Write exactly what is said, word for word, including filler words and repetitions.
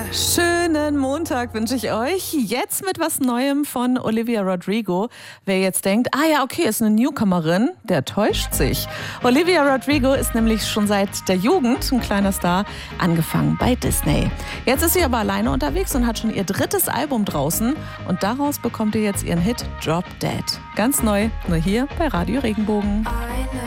Schönen Montag wünsche ich euch. Jetzt mit was Neuem von Olivia Rodrigo. Wer jetzt denkt, ah ja, okay, ist eine Newcomerin, der täuscht sich. Olivia Rodrigo ist nämlich schon seit der Jugend ein kleiner Star, angefangen bei Disney. Jetzt ist sie aber alleine unterwegs und hat schon ihr drittes Album draußen. Und daraus bekommt ihr jetzt ihren Hit Drop Dead. Ganz neu, nur hier bei Radio Regenbogen. I know